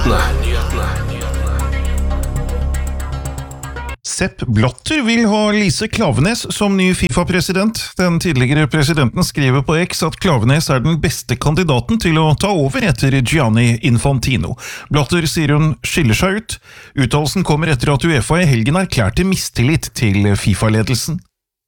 Sepp Blatter vil ha Lise Klaveness som ny FIFA-president. Den tidligere presidenten skriver på X at Klaveness er den beste kandidaten til å ta over etter Gianni Infantino. Blatter sier hun skiller seg ut. Uttalelsen kommer etter at UEFA i helgen erklærte mistillit til FIFA-ledelsen.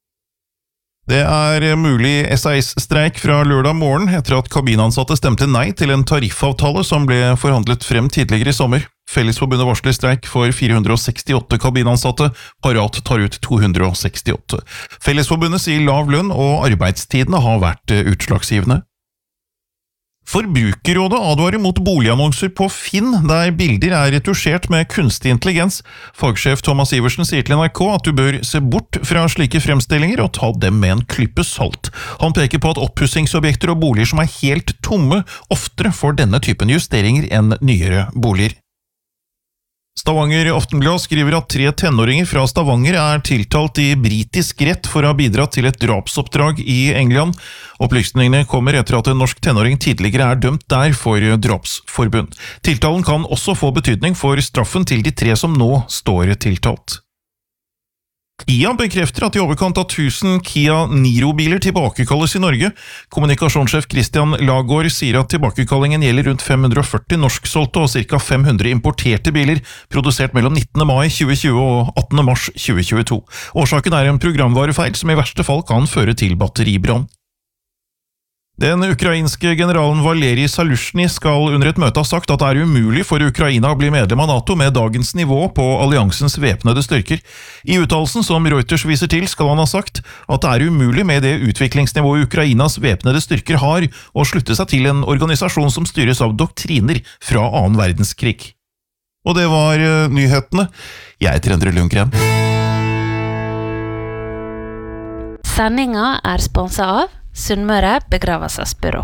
Det er mulig SAS-streik fra lørdag morgen etter at kabinansatte stemte nei til en tariffavtale som ble forhandlet frem tidligere i sommer. Fellesforbundet varsler streik for 468 kabinansatte, Parat tar ut 268. Fellesforbundet sier lav lønn og arbeidstidene har vært utslagsgivende. Forbrukerrådet advarer mot boligannonser på Finn, der bilder er retusjert med kunstig intelligens. Fagsjef Thomas Iversen sier til NRK at du bør se bort fra slike fremstillinger og ta dem med en klype salt. Han peker på at oppussingsobjekter og boliger som er helt tomme, oftere får denne typen justeringer enn nyere boliger. Stavanger Aftenblad skriver at 3 tenåringer fra Stavanger er tiltalt i britisk rett for å ha bidratt til et drapsoppdrag i England. Opplysningene kommer etter at en norsk tenåring tidligere er dømt der for drapsforbund. Tiltalen kan også få betydning for straffen til de 3 som nå står tiltalt. Kia bekrefter at i overkant av 1000 Kia Niro-biler tilbakekalles i Norge. Kommunikasjonssjef Christian Lagård sier at tilbakekallingen gjelder rundt 540 norsksolgte og ca. 500 importerte biler, produsert mellom 19. mai 2020 og 18. mars 2022. Årsaken er en programvarefeil som i verste fall kan føre til batteribrann. Den ukrainske generalen Valerij Zaluzjny skal under et møte ha sagt at det er umulig for Ukraina å bli medlem av NATO med dagens nivå på alliansens væpnede styrker. I uttalelsen som Reuters viser til skal han ha sagt at det er umulig med det utviklingsnivået Ukrainas væpnede styrker har å slutte seg til en organisasjon som styres av doktriner fra 2. verdenskrig. Og det var nyhetene. Jeg heter Endre Lundgren. Sendinga er sponset av Sunnmøre Begravelsesbyrå.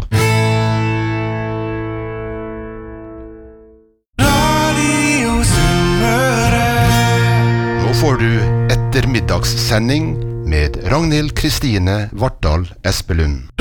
Nå får du ettermiddagssending med Ragnhild Kristine Vartdal Espelund.